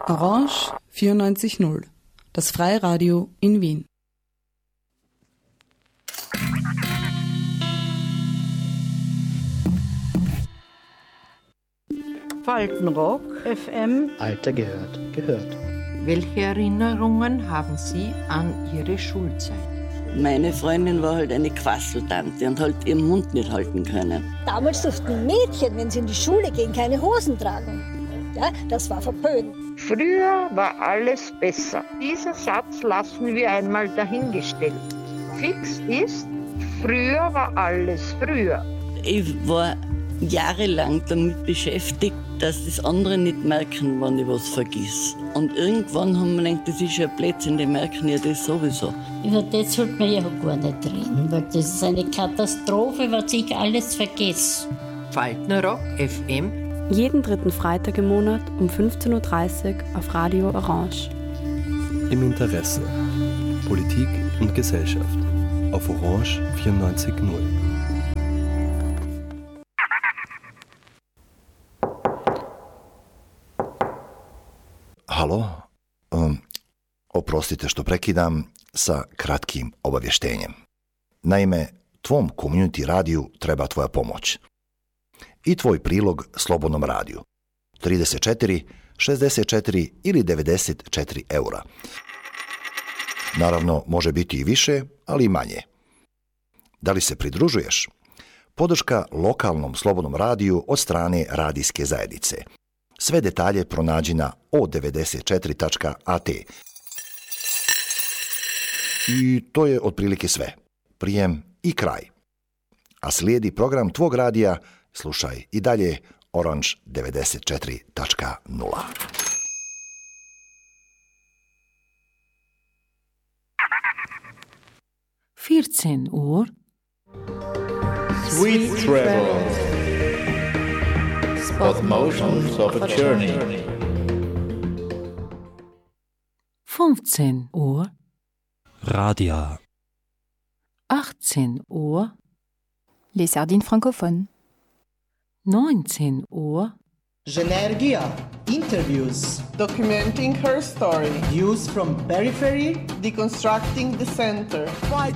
Orange 94.0, das Freiradio in Wien. Faltenrock FM. Alter gehört. Welche Erinnerungen haben Sie an Ihre Schulzeit? Meine Freundin war halt eine Quasseltante und halt ihren Mund nicht halten können. Damals durften Mädchen, wenn sie in die Schule gehen, keine Hosen tragen. Ja, das war verpönt. Früher war alles besser. Dieser Satz lassen wir einmal dahingestellt. Fix ist, früher war alles früher. Ich war jahrelang damit beschäftigt, dass das andere nicht merken, wenn ich was vergiss. Und irgendwann haben wir gedacht, das ist ja Blödsinn, die merken ja das sowieso. Über das sollte man ja gar nicht reden, weil das ist eine Katastrophe, was ich alles vergesse. Faltenrock FM. Jeden dritten Freitag im Monat um 15.30 Uhr auf Radio Orange. Im Interesse. Politik und Gesellschaft. Auf Orange 94.0. Halo, oprostite što prekidam sa kratkim obavještenjem. Naime, tvom community radiju treba tvoja pomoć. I tvoj prilog Slobodnom radiju. 34, 64 ili 94 eura. Naravno, može biti i više, ali i manje. Da li se pridružuješ? Podrška lokalnom Slobodnom radiju od strane radijske zajednice. Sve detalje pronađi na o94.at. I to je otprilike sve. Prijem i kraj. A slijedi program tvog radija, slušaj i dalje Orange 94.0. Uhr. Sweet travel. Spot motions of a journey. 15 Uhr. Radia. 18 Uhr. Les sardines francophones. 19 Uhr. Genergia. Interviews. Documenting her story. Views from periphery. Deconstructing the center. White